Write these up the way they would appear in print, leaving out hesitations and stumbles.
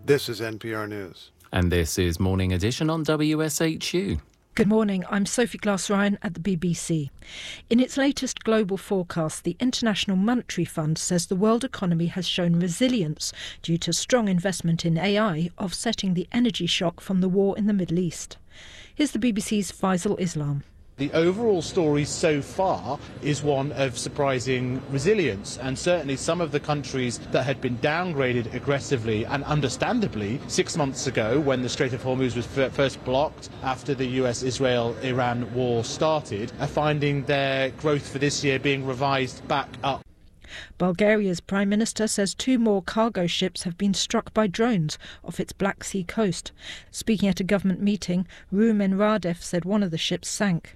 This is NPR News. And this is Morning Edition on WSHU. Good morning, I'm Sophie Glass-Ryan at the BBC. In its latest global forecast, the International Monetary Fund says the world economy has shown resilience due to strong investment in AI, offsetting the energy shock from the war in the Middle East. Here's the BBC's Faisal Islam. The overall story so far is one of surprising resilience, and certainly some of the countries that had been downgraded aggressively and understandably 6 months ago when the Strait of Hormuz was first blocked after the US-Israel-Iran war started are finding their growth for this year being revised back up. Bulgaria's Prime Minister says 2 more cargo ships have been struck by drones off its Black Sea coast. Speaking at a government meeting, Rumen Radev said one of the ships sank.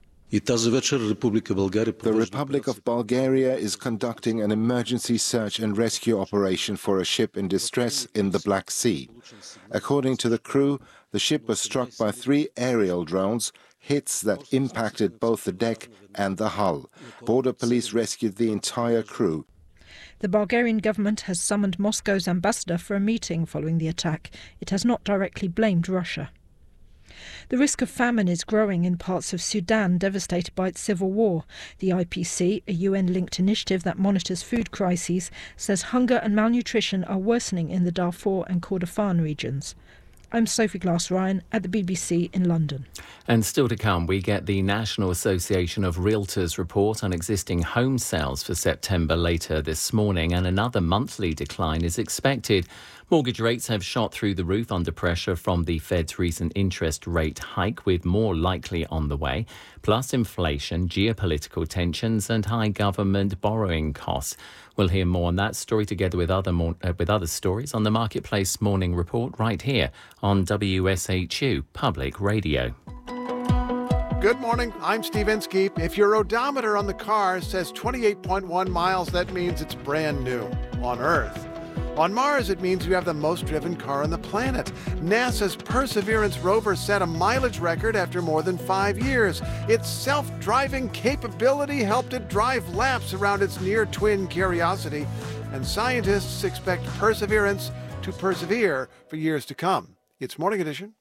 The Republic of Bulgaria is conducting an emergency search and rescue operation for a ship in distress in the Black Sea. According to the crew, the ship was struck by 3 aerial drones, hits that impacted both the deck and the hull. Border police rescued the entire crew. The Bulgarian government has summoned Moscow's ambassador for a meeting following the attack. It has not directly blamed Russia. The risk of famine is growing in parts of Sudan devastated by its civil war. The IPC, a UN-linked initiative that monitors food crises, says hunger and malnutrition are worsening in the Darfur and Kordofan regions. I'm Sophie Glass-Ryan at the BBC in London. And still to come, we get the National Association of Realtors report on existing home sales for September later this morning, and another monthly decline is expected. Mortgage rates have shot through the roof under pressure from the Fed's recent interest rate hike, with more likely on the way, plus inflation, geopolitical tensions and high government borrowing costs. We'll hear more on that story together with other stories on the Marketplace Morning Report right here on WSHU Public Radio. Good morning, I'm Steve Inskeep. If your odometer on the car says 28.1 miles, that means it's brand new on Earth. On Mars, it means you have the most driven car on the planet. NASA's Perseverance rover set a mileage record after more than 5 years. Its self-driving capability helped it drive laps around its near-twin Curiosity. And scientists expect Perseverance to persevere for years to come. It's Morning Edition.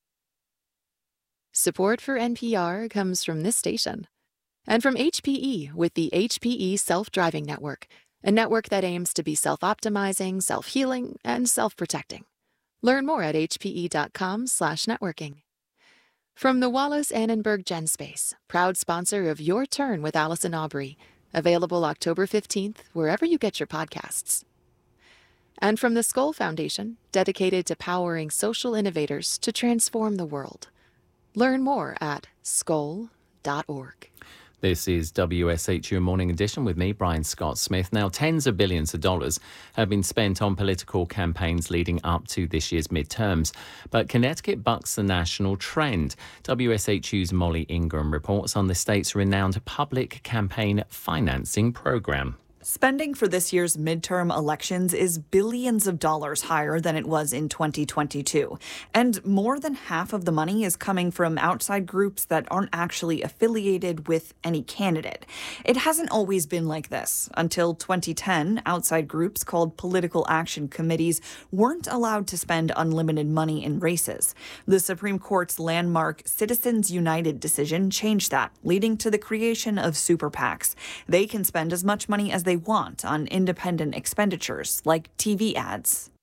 Support for NPR comes from this station and from HPE with the HPE Self-Driving Network, a network that aims to be self-optimizing, self-healing, and self-protecting. Learn more at hpe.com/networking. From the Wallace Annenberg GenSpace, proud sponsor of Your Turn with Allison Aubrey, available October 15th, wherever you get your podcasts. And from the Skoll Foundation, dedicated to powering social innovators to transform the world. Learn more at skoll.org. This is WSHU Morning Edition with me, Brian Scott Smith. Now, tens of billions of dollars have been spent on political campaigns leading up to this year's midterms. But Connecticut bucks the national trend. WSHU's Molly Ingram reports on the state's renowned public campaign financing program. Spending for this year's midterm elections is billions of dollars higher than it was in 2022. And more than half of the money is coming from outside groups that aren't actually affiliated with any candidate. It hasn't always been like this. Until 2010, outside groups called political action committees weren't allowed to spend unlimited money in races. The Supreme Court's landmark Citizens United decision changed that, leading to the creation of super PACs. They can spend as much money as they want on independent expenditures like TV ads.